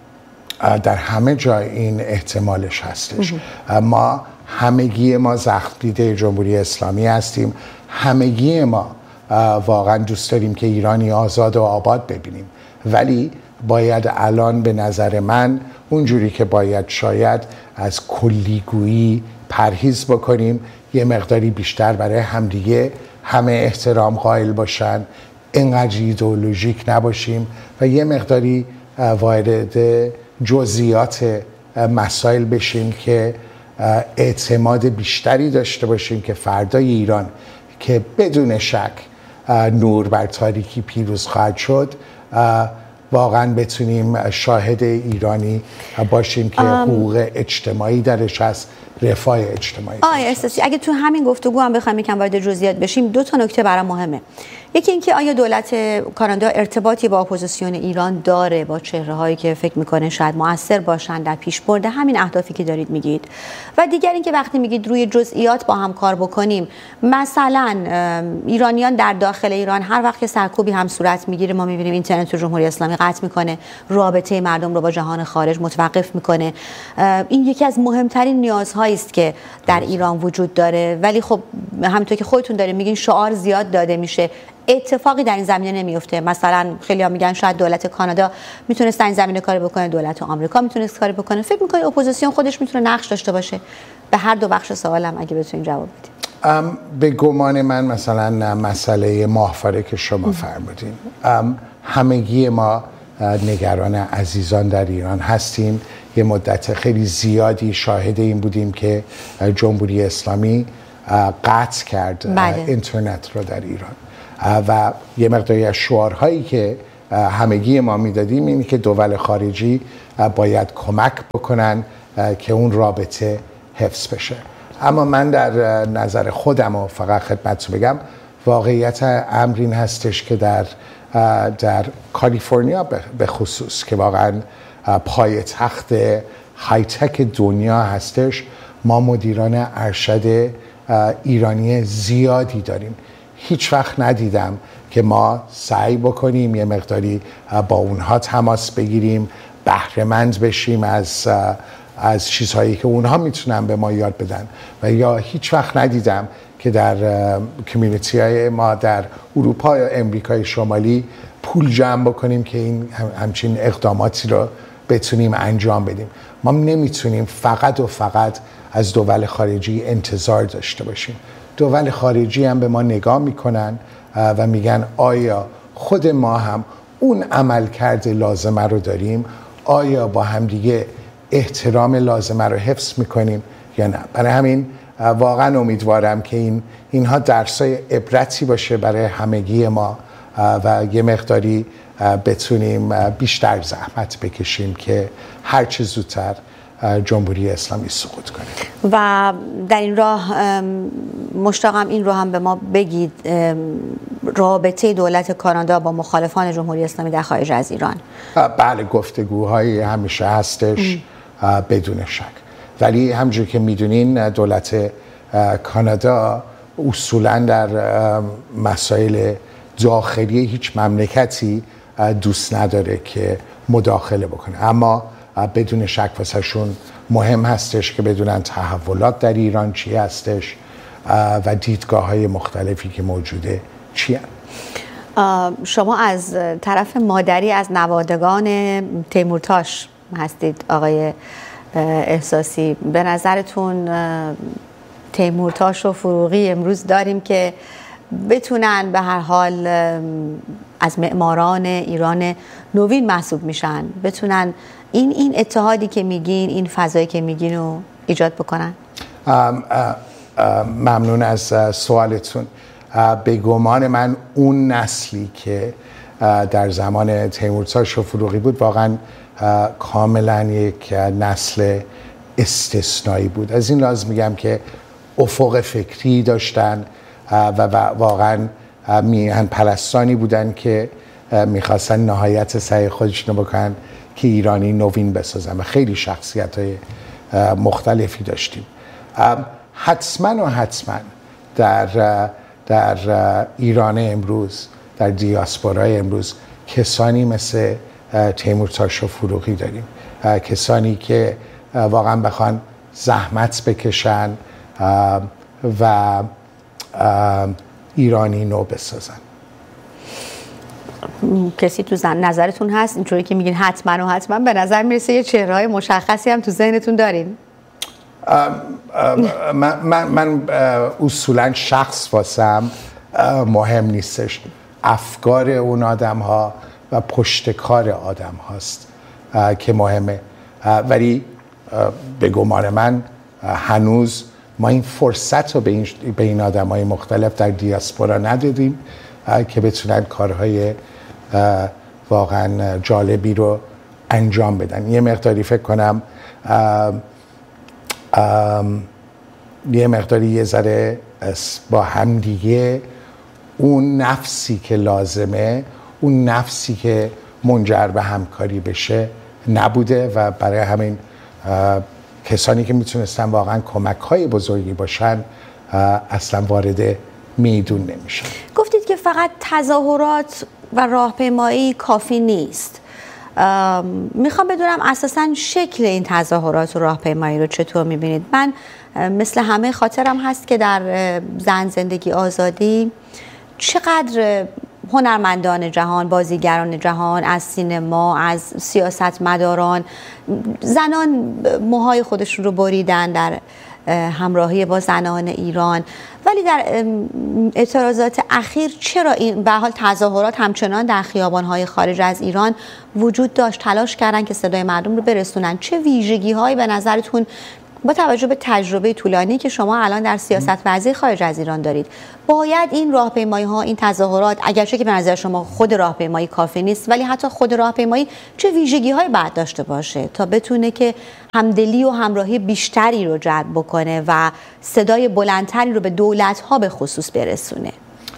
در همه جای این احتمالش هستش. ما همگی ما زخم دیده جمهوری اسلامی هستیم، همگی ما واقعا دوست داریم که ایرانی آزاد و آباد ببینیم، ولی باید الان به نظر من اونجوری که باید شاید از کلیگویی پرهیز بکنیم، یه مقداری بیشتر برای همدیگه همه احترام قائل باشن، اینقدر ایدئولوژیک نباشیم و یه مقداری وارد جزئیات مسائل بشیم که اعتماد بیشتری داشته باشیم که فردای ایران که بدون شک نور بر تاریکی پیروز خواهد شد، واقعا بتونیم شاهد ایرانی باشیم که حقوق اجتماعی درش هست، رفاه اجتماعی. استاسی اگه تو همین گفتگو هم بخوایم یکم وارد جزئیات بشیم، دو تا نکته برام مهمه. یکی اینکه آیا دولت کانادا ارتباطی با اپوزیسیون ایران داره، با چهره‌هایی که فکر می‌کنه شاید مؤثر باشن در پیشبرد همین اهدافی که دارید میگید؟ و دیگر اینکه وقتی میگید روی جزئیات با هم کار بکنیم، مثلا ایرانیان در داخل ایران هر وقت که سرکوبی هم صورت میگیره، ما می‌بینیم اینترنت رو جمهوری اسلامی قطع می‌کنه، رابطه مردم رو با جهان خارج متوقف می‌کنه. این یکی از مهمترین نیازهایی است که در ایران وجود داره، ولی خب همونطور که خودتون دارین میگین شعار زیاد داده میشه، اتفاقی در این زمینه نمیفته. مثلا خیلی‌ها میگن شاید دولت کانادا میتونست در این زمینه کاری بکنه، دولت آمریکا میتونست کاری بکنه. فکر می‌کنید اپوزیسیون خودش میتونه نقش داشته باشه؟ به هر دو بخش سوالم اگه بتونین جواب بدید. به گمان من مثلا مسئله ماهواره که شما فرمودین، همگی ما نگران عزیزان در ایران هستیم. یه مدت خیلی زیادی شاهد این بودیم که جمهوری اسلامی قطع کرد اینترنت رو در ایران و یه مقداری از شعارهایی که همگی ما میدادیم اینه که دول خارجی باید کمک بکنن که اون رابطه حفظ بشه. اما من در نظر خودم و فقط خدمتتون بگم، واقعیت امر این هستش که در کالیفرنیا به خصوص که واقعا پایتخت های تک دنیا هستش، ما مدیران ارشد ایرانی زیادی داریم. هیچ وقت ندیدم که ما سعی بکنیم یه مقداری با اونها تماس بگیریم، بهره‌مند بشیم از چیزهایی که اونها میتونن به ما یاد بدن، و یا هیچ وقت ندیدم که در کمیونیتی های ما در اروپا یا امریکای شمالی پول جمع بکنیم که این همچین اقداماتی رو بتونیم انجام بدیم. ما نمیتونیم فقط و فقط از دول خارجی انتظار داشته باشیم. دول خارجی هم به ما نگاه میکنن و میگن آیا خود ما هم اون عملکرد لازمه رو داریم؟ آیا با همدیگه احترام لازمه رو حفظ میکنیم یا نه؟ برای همین واقعا امیدوارم که اینها درسای عبرتی باشه برای همگی ما و یه مقداری بتونیم بیشتر زحمت بکشیم که هر چه زودتر جمهوری اسلامی سقوط کنه. و در این راه مشتاقم این رو هم به ما بگید، رابطه دولت کانادا با مخالفان جمهوری اسلامی در خارج از ایران. بله، گفتگوهایی همیشه هستش بدون شک، ولی همونجور که میدونین دولت کانادا اصولا در مسائل داخلی هیچ مملکتی دوست نداره که مداخله بکنه، اما بدون شک واسهشون مهم هستش که بدونن تحولات در ایران چی هستش و دیدگاه‌های مختلفی که موجوده چی هست. شما از طرف مادری از نوادگان تیمورتاش هستید آقای احساسی. به نظرتون تیمورتاش و فروغی امروز داریم که بتونن به هر حال از معماران ایران نوین محسوب میشن، بتونن این اتحادی که میگین، این فضایی که میگین رو ایجاد بکنن؟ ممنون از سوالتون. به گمان من اون نسلی که در زمان تیمورتاش و فروغی بود واقعا کاملا یک نسل استثنایی بود. از این لحاظ میگم که افق فکری داشتن و واقعا میهن پرستانی بودن که میخواستن نهایت سعی خودشون رو بکنن که ایرانی نوین بسازن و خیلی شخصیت‌های مختلفی داشتیم. حتما در ایران امروز، در دیاسپورای امروز کسانی مثل تیمورتاش و فروغی داریم، کسانی که واقعا بخوان زحمت بکشن و ایرانی نو بسازن. کسی تو نظرتون هست اینطوری که میگین حتما به نظر میرسه یه چهره‌های مشخصی هم تو ذهنتون دارین؟ من اصولا شخص واسم مهم نیستش، افکار اون آدم ها و پشتکار آدم هاست که مهمه، ولی به گمان من هنوز ما این فرصت رو به این آدم های مختلف در دیاسپورا ندادیم که بتونن کارهای واقعا جالبی رو انجام بدن. یه مقداری فکر کنم یه ذره با همدیگه اون نفسی که لازمه، اون نفسی که منجر به همکاری بشه نبوده و برای همین کسانی که میتونستن واقعا کمک‌های بزرگی باشن اصلا وارد میدون نمیشن. گفتید که فقط تظاهرات و راهپیمایی کافی نیست. میخوام بدونم اساساً شکل این تظاهرات و راهپیمایی رو چطور میبینید؟ من مثل همه خاطرم هست که در زن زندگی آزادی چقدر هنرمندان جهان، بازیگران جهان، از سینما، از سیاستمداران، زنان موهای خودشون رو بریدن در همراهی با زنان ایران، ولی در اعتراضات اخیر چرا این به حال تظاهرات همچنان در خیابان‌های خارج از ایران وجود داشت؟ تلاش کردن که صدای مردم رو برسونن. چه ویژگی‌هایی به نظرتون با توجه به تجربه طولانی که شما الان در سیاست ورزی خارج از ایران دارید باید این راهپیمایی‌ها، این تظاهرات، اگرچه که به نظر شما خود راهپیمایی کافی نیست، ولی حتی خود راهپیمایی چه ویژگی‌هایی باید داشته باشه تا بتونه که همدلی و همراهی بیشتری رو جلب بکنه و صدای بلندتری رو به دولت‌ها به خصوص برسونه؟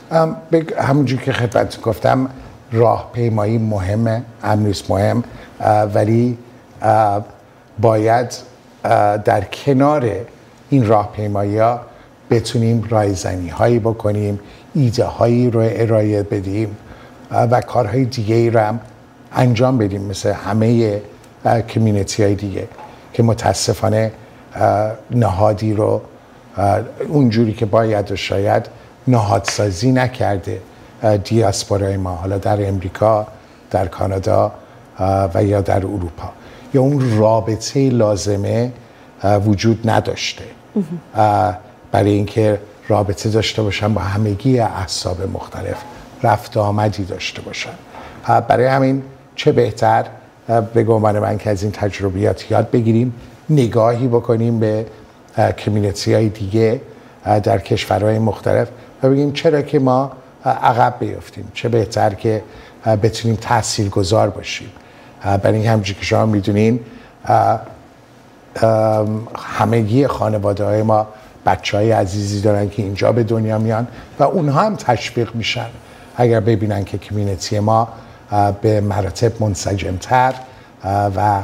همونجور که خدمت گفتم راهپیمایی مهمه، امریست مهم، ولی باید در کنار این راهپیمایی ها بتونیم رایزنی هایی بکنیم، ایده هایی رو ارائه بدیم و کارهای دیگه ای رو هم انجام بدیم، مثل همه کمیونیتی های دیگه که متاسفانه نهادی رو اونجوری که باید و شاید نهادسازی نکرده دیاسپورای ما، حالا در امریکا، در کانادا و یا در اروپا، یا اون رابطه لازمه وجود نداشته برای اینکه رابطه داشته باشن با همگی احزاب مختلف، رفت آمدی داشته باشن. برای همین چه بهتر به گمان من که از این تجربیات یاد بگیریم، نگاهی بکنیم به کمیونیتی های دیگه در کشورهای مختلف و بگیم چرا که ما عقب بیفتیم، چه بهتر که بتونیم تاثیرگذار باشیم. برای این همونجوری که شما میدونین همگی خانواده های ما بچه های عزیزی دارن که اینجا به دنیا میان و اونها هم تشویق میشن اگر ببینن که کمیونیتی ما به مراتب منسجمتر و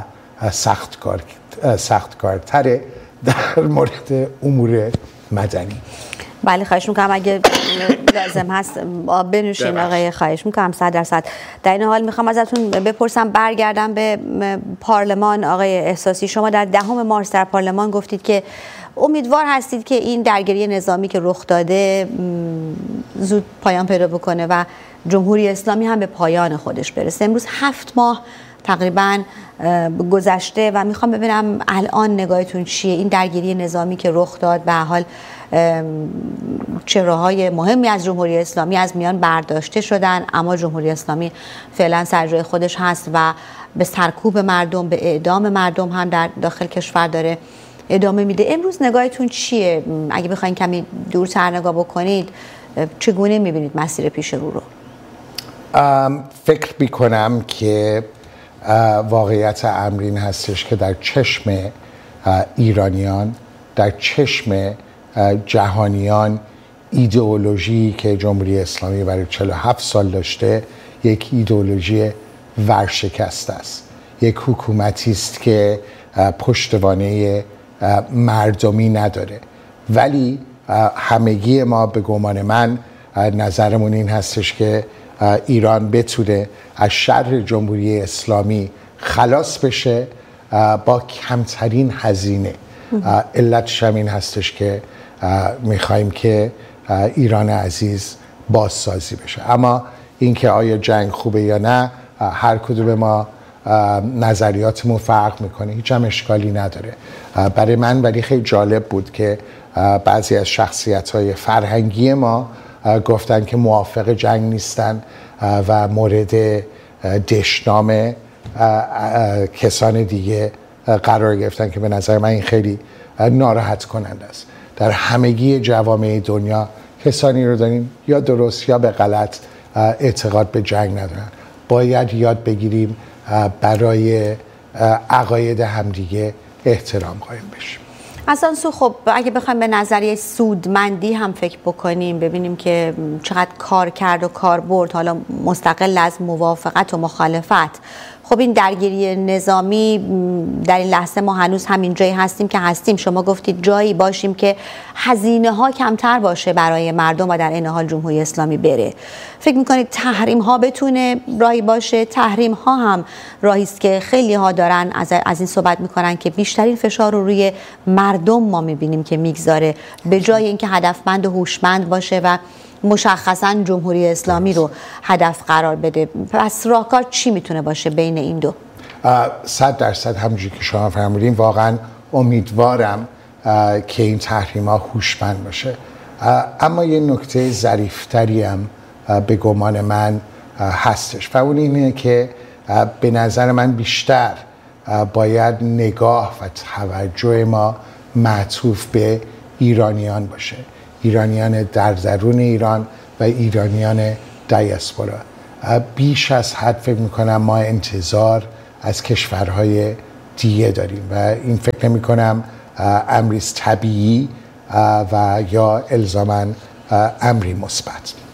سختکارتره در مورد امور مدنی. بله خواهش میکنم اگه لازم هست بنوشین آقای، خواهش میکنم 100%. در این حال میخوام ازتون بپرسم، برگردم به پارلمان. آقای احساسی، شما در 10 مارس در پارلمان گفتید که امیدوار هستید که این درگیری نظامی که رخ داده زود پایان پیدا بکنه و جمهوری اسلامی هم به پایان خودش برسه. امروز 7 ماه تقریبا گذشته و میخوام ببینم الان نگاهتون چیه؟ این درگیری نظامی که رخ داد به حال چهره‌های مهمی از جمهوری اسلامی از میان برداشته شدن، اما جمهوری اسلامی فعلا سر جای خودش هست و به سرکوب مردم، به اعدام مردم هم در داخل کشور داره ادامه میده. امروز نگاهتون چیه؟ اگه بخواید کمی دورتر نگاه بکنید چگونه میبینید مسیر پیش رو؟ فکر میکنم که واقعیت امر این هستش که در چشم ایرانیان، در چشم جهانیان، ایدئولوژی که جمهوری اسلامی برای 47 سال داشته یک ایدئولوژی ورشکسته است، یک حکومتی است که پشتوانه مردمی نداره. ولی همگی ما به گمان من نظرمون این هستش که ایران بتونه از شر جمهوری اسلامی خلاص بشه با کمترین هزینه. علتش هم این هستش که میخوایم که ایران عزیز بازسازی بشه. اما اینکه آیا جنگ خوبه یا نه، هر کدوم ما نظریاتمون فرق میکنه، هیچ هم اشکالی نداره. برای من ولی خیلی جالب بود که بعضی از شخصیت‌های فرهنگی ما گفتن که موافق جنگ نیستن و مورد دشنام کسان دیگه قرار گرفتن که به نظر من این خیلی ناراحت کننده است. در همگی جوامع دنیا کسانی رو داریم یا درست یا به غلط اعتقاد به جنگ ندارن. باید یاد بگیریم برای عقاید همدیگه احترام قائل بشیم. از آن سو خب اگه بخوایم به نظریه سودمندی هم فکر بکنیم، ببینیم که چقدر کار کرد و کار برد، حالا مستقل از موافقت و مخالفت. خب این درگیری نظامی در این لحظه ما هنوز همین جایی هستیم که هستیم. شما گفتید جایی باشیم که هزینه ها کمتر باشه برای مردم و در این حال جمهوری اسلامی بره. فکر میکنید تحریم ها بتونه راهی باشه؟ تحریم ها هم راهی است که خیلی ها دارن از این صحبت میکنن که بیشترین فشار رو روی مردم ما میبینیم که میگذاره، به جای اینکه هدفمند و هوشمند باشه و مشخصاً جمهوری اسلامی رو هدف قرار بده. پس راهکار چی میتونه باشه بین این دو؟ 100% همونجوری که شما فرمودین، واقعاً امیدوارم که این تحریم‌ها هوشمند باشه. اما یه نکته ظریف‌تری هم به گمان من هستش و اون اینه که به نظر من بیشتر باید نگاه و توجه ما معطوف به ایرانیان باشه، ایرانیان در درون ایران و ایرانیان دیاسپورا. بیش از حد فکر میکنم ما انتظار از کشورهای دیگه داریم و این فکر نمیکنم امری طبیعی و یا الزاماً امری مثبت.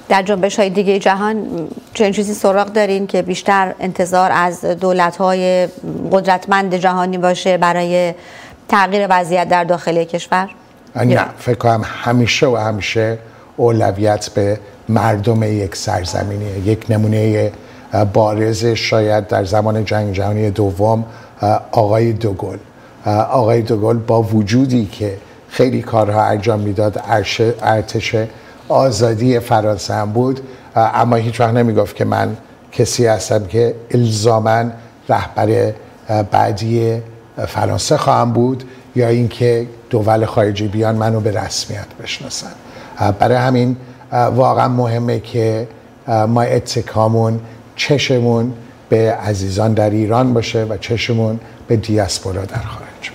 در جنبش‌های دیگه جهان چنین چیزی سراغ دارین که بیشتر انتظار از دولت‌های قدرتمند جهانی باشه برای تغییر وضعیت در داخل کشور؟ نه، فکر کنم همیشه اولویت به مردم یک سرزمینیه. یک نمونه بارز شاید در زمان جنگ جهانی دوم آقای دوگل با وجودی که خیلی کارها انجام میداد، ارتش آزادی فرانسه هم بود، اما هیچ وقت نمیگفت که من کسی هستم که الزاماً رهبر بعدی فرانسه خواهم بود یا اینکه دول خارجی بیان منو به رسمیت بشناسن. برای همین واقعا مهمه که ما اتکامون، چشمون به عزیزان در ایران باشه و چشمون به دیاسپورا در خارج.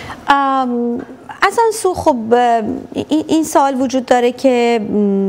از آن سو خب این سوال وجود داره که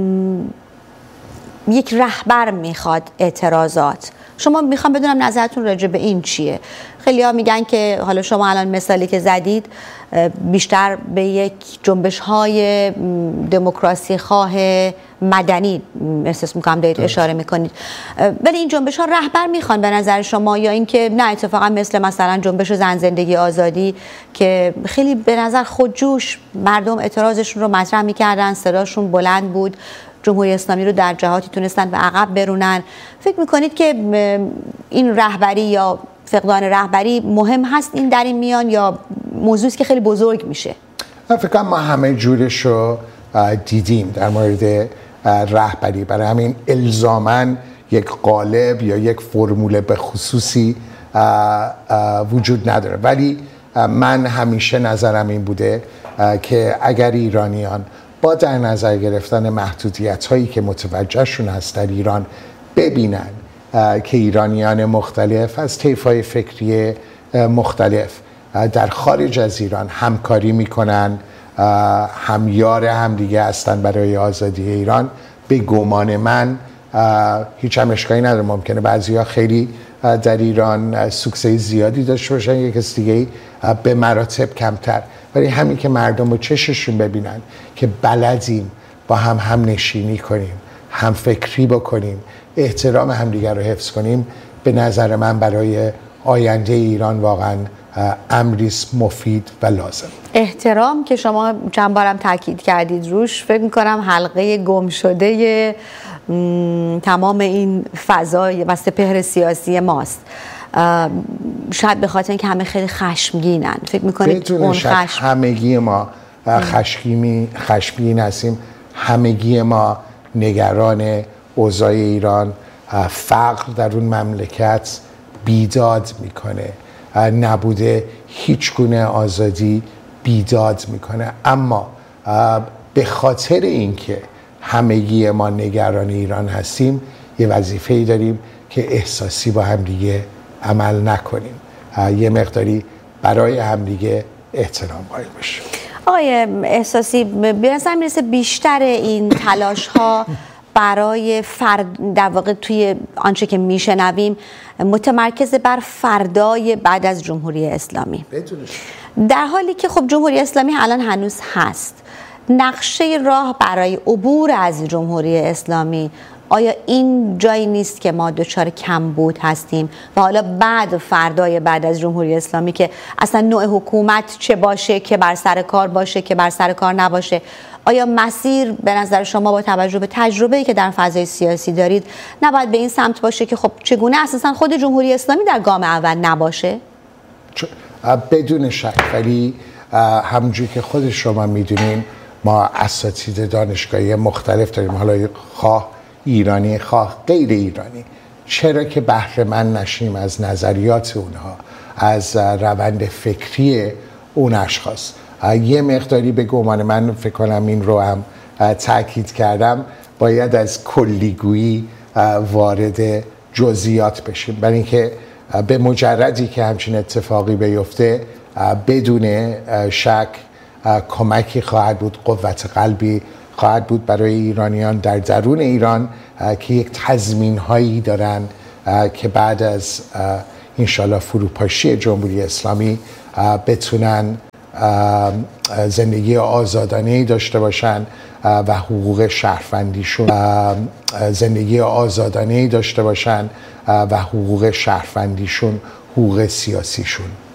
یک رهبر میخواد اعتراضات. شما میخوام بدونم نظرتون راجع به این چیه؟ خیلی ها میگن که حالا شما الان مثالی که زدید بیشتر به یک جنبش های دموکراسی خواه مدنی احساس میکنم دارید اشاره میکنید، ولی این جنبش ها رهبر میخوان به نظر شما، یا اینکه نه اتفاقا مثلا جنبش زن زندگی آزادی که خیلی به نظر خودجوش مردم اعتراضشون رو مطرح میکردن، صداشون بلند بود، جمهوری اسلامی رو در جهاتی تونستن به عقب برونن؟ فکر میکنید که این رهبری یا فقدان رهبری مهم هست این در این میان، یا موضوعی که خیلی بزرگ میشه؟ فکر کنم ما همه جورش رو دیدیم در مورد رهبری، برای همین الزاماً یک قالب یا یک فرمول به خصوصی وجود نداره. ولی من همیشه نظرم این بوده که اگر ایرانیان با در نظر گرفتن محدودیت هایی که متوجهشون هست در ایران ببینن که ایرانیان مختلف از طیف‌های فکری مختلف در خارج از ایران همکاری میکنن، همیار همدیگه هستن برای آزادی ایران، به گمان من هیچ هم اشکالی نداره. ممکنه بعضیا خیلی در ایران سوکسه زیادی داشته باشن، یک کس دیگه به مراتب کمتر، ولی همین که مردم با چششون ببینن که بلدیم با هم نشینی کنیم، هم فکری بکنیم، احترام همدیگر رو حفظ کنیم، به نظر من برای آینده ایران واقعا امریست مفید و لازم. احترام که شما چند بارم تاکید کردید روش، فکر میکنم حلقه گم شده تمام این فضای و سپهر سیاسی ماست. شاید به خاطر اینکه همه خیلی خشمگینن. فکر میکنید اون خشم همگی ما خشمگین هستیم، همگی ما نگران اوضاع ایران، فقر در اون مملکت بیداد میکنه، نبوده هیچ گونه آزادی بیداد میکنه. اما به خاطر اینکه همگی ما نگران ایران هستیم، یه وظیفه‌ای داریم که احساسی با همدیگه عمل نکنیم، یه مقداری برای همدیگه احترام قائل باشیم. آقای احساسی، به نظر میرسه بیشتر این تلاش ها برای در واقع توی آنچه که میشنویم متمرکز بر فردای بعد از جمهوری اسلامی، در حالی که خب جمهوری اسلامی الان هنوز هست. نقشه راه برای عبور از جمهوری اسلامی، آیا این جایی نیست که ما دچار کمبود هستیم و حالا فردای بعد از جمهوری اسلامی که اصلا نوع حکومت چه باشه، که بر سر کار باشه که بر سر کار نباشه، آیا مسیر به نظر شما با توجه به تجربه‌ای که در فضای سیاسی دارید نباید به این سمت باشه که خب چگونه اساسا خود جمهوری اسلامی در گام اول نباشه؟ بدون شک، ولی همونجوری که خود شما میدونین ما اساتید دانشگاهی مختلف داریم، حالا خواه ایرانی خواه غیر ایرانی. چرا که بهره مند نشیم از نظریات اونها، از روند فکری اون اشخاص؟ یه مقداری به گمان من فکر کنم این رو هم تاکید کردم، باید از کلیگویی وارد جزئیات بشیم، برای اینکه به مجردی که همچین اتفاقی بیفته بدون شک کمکی خواهد بود، قوت قلبی خواهد بود برای ایرانیان در درون ایران که یک تضمین هایی دارن که بعد از انشالله فروپاشی جمهوری اسلامی بتونن زندگی آزادانه‌ای داشته باشن و حقوق شهروندیشون زندگی آزادانه‌ای داشته باشن و حقوق شهروندیشون، حقوق سیاسیشون